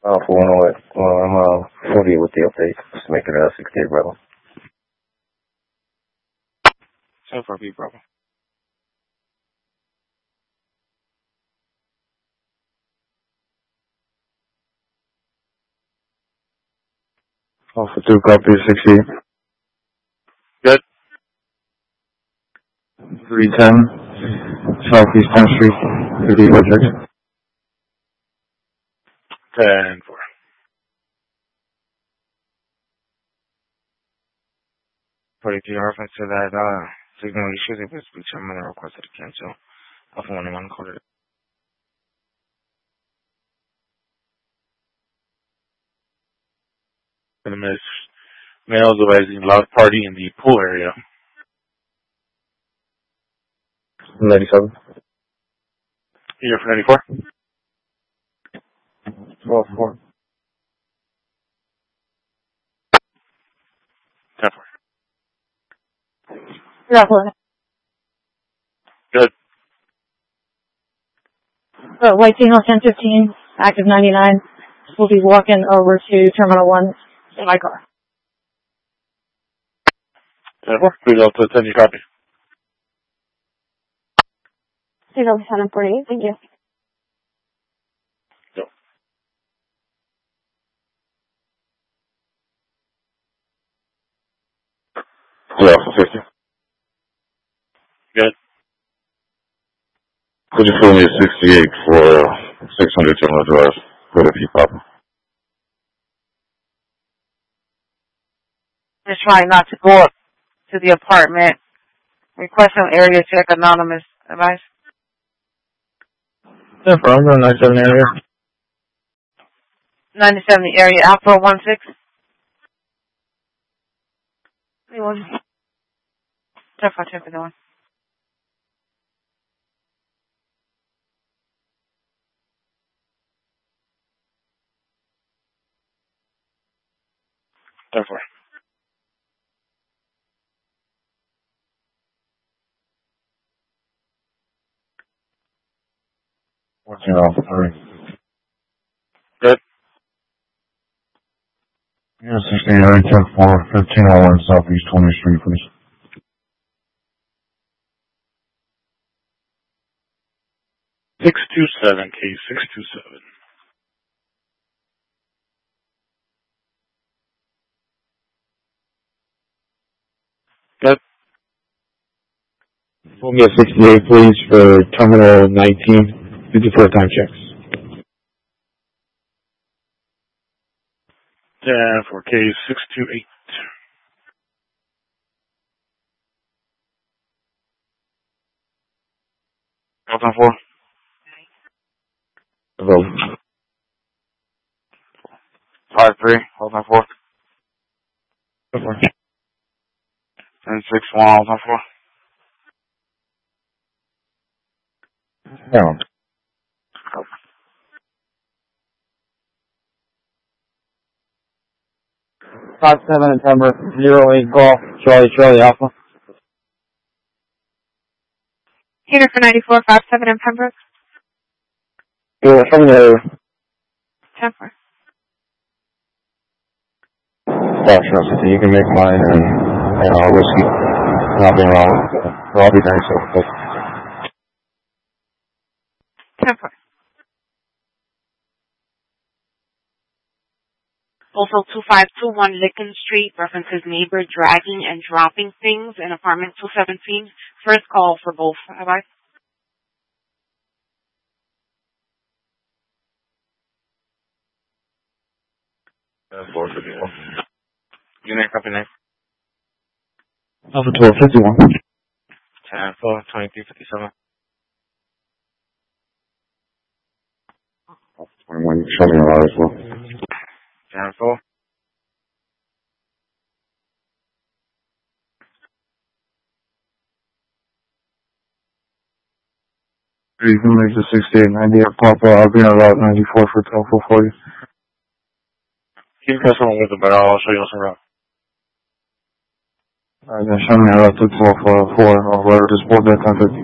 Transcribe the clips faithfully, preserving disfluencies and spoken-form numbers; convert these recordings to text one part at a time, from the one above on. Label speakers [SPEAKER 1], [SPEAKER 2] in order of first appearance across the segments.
[SPEAKER 1] Uh, for one oh eight. Well, I'm uh, forty with the update. Just make it a sixty-eight Bravo.
[SPEAKER 2] ten four B Bravo.
[SPEAKER 3] Alpha two, copy sixty-eight.
[SPEAKER 2] Good.
[SPEAKER 3] three ten, Southeast tenth Street, fifty-four Jackson.
[SPEAKER 2] ten four. forty-three reference to that uh, signal issues, if it's breach, I'm going to request it to cancel. Alpha one one coded. And the males advising loud party in the pool area.
[SPEAKER 3] ninety-seven.
[SPEAKER 2] Here for ninety-four.
[SPEAKER 3] twelve four.
[SPEAKER 2] ten four.
[SPEAKER 4] Roughly.
[SPEAKER 2] Good.
[SPEAKER 4] Uh, White Signal ten fifteen, active ninety-nine. We'll be walking over to Terminal one in my car.
[SPEAKER 2] ten four. Please out to ten, you copy.
[SPEAKER 4] Signal seven forty-eight, thank you.
[SPEAKER 2] Go.
[SPEAKER 3] Yeah, for fifty.
[SPEAKER 2] Good.
[SPEAKER 3] Could you fill me a sixty-eight for uh, six hundred Terminal Drive? Good if you pop.
[SPEAKER 5] Just trying not to go up to the apartment. Request an area check, anonymous advice.
[SPEAKER 3] Yeah, bro, I'm going ninety-seven area.
[SPEAKER 5] ninety-seven area, Alpha one six. Anyone? ten four, ten four, one.
[SPEAKER 2] ten four.
[SPEAKER 3] fourteen Alpha three.
[SPEAKER 2] Good.
[SPEAKER 3] Yeah, sixty-eight area, check for fifteen oh one Southeast twentieth Street, please.
[SPEAKER 2] six two seven, K six two seven. Good.
[SPEAKER 3] Pull me a sixty-eight, please, for Terminal nineteen, fifty-four time checks.
[SPEAKER 2] ten four, K six two eight. Hold on four.
[SPEAKER 3] Hello.
[SPEAKER 2] five three, hold on four.
[SPEAKER 3] Four.
[SPEAKER 2] ten six one, hold on four.
[SPEAKER 3] No.
[SPEAKER 6] Five seven September zero eight Golf Charlie Charlie Alpha.
[SPEAKER 4] Here for ninety-four, five seven in Pembroke.
[SPEAKER 6] Yeah, from the
[SPEAKER 4] ten four.
[SPEAKER 3] Gosh, no, you can make mine and, and uh, whiskey. Nothing wrong with it. I'll be nice, so.
[SPEAKER 4] ten four.
[SPEAKER 5] Also, two five two one Lincoln Street references neighbor dragging and dropping things in apartment two seventeen. First call for both. Advice.
[SPEAKER 2] four fifty-one. Unit copy name.
[SPEAKER 3] Alpha twelve fifty-one.
[SPEAKER 2] ten four, twenty-three fifty-seven.
[SPEAKER 3] twenty-one, you can show me a lot as well.
[SPEAKER 2] ten four.
[SPEAKER 3] You can make the sixty-eight ninety-eight pop. I'll be on Route ninety-four for Telfo for you.
[SPEAKER 2] Keep pressing with it, but I'll show you some route.
[SPEAKER 3] Alright, then show me a Route to twelve four, or whatever, just hold that ten fifty.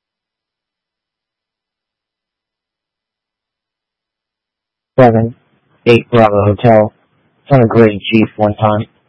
[SPEAKER 6] seven eight Bravo Hotel. It's on a grade G one time.